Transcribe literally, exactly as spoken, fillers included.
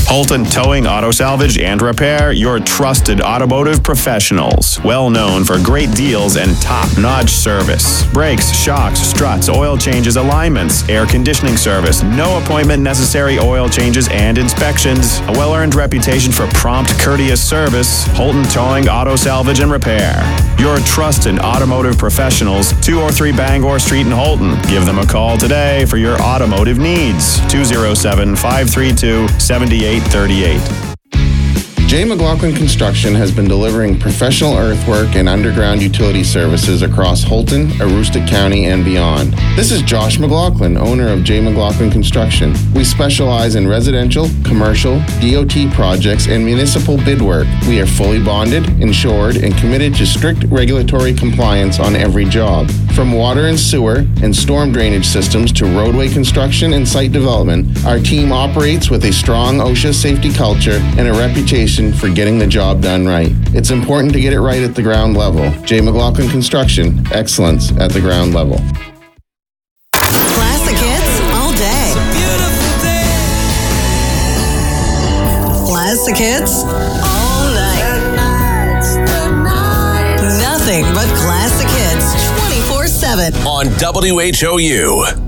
Holton Towing, Auto Salvage, and Repair, your trusted automotive professionals. Well known for great deals and top-notch service. Brakes, shocks, struts, oil changes, alignments, air conditioning service, no appointment necessary oil changes and inspections. A well-earned reputation for prompt, courteous service. Holton Towing, Auto Salvage, and Repair. Your trusted automotive professionals, two oh three Bangor Street in Holton. Give them a call today for your automotive needs. two oh seven, five three two, seven eight three eight. J. McLaughlin Construction has been delivering professional earthwork and underground utility services across Holton, Aroostook County, and beyond. This is Josh McLaughlin, owner of J. McLaughlin Construction. We specialize in residential, commercial, D O T projects, and municipal bid work. We are fully bonded, insured, and committed to strict regulatory compliance on every job. From water and sewer and storm drainage systems to roadway construction and site development, our team operates with a strong OSHA safety culture and a reputation for getting the job done right. It's important to get it right at the ground level. J. McLaughlin Construction, excellence at the ground level. Classic hits all day. Classic hits all night. Nothing but classic hits twenty-four seven on W H O U.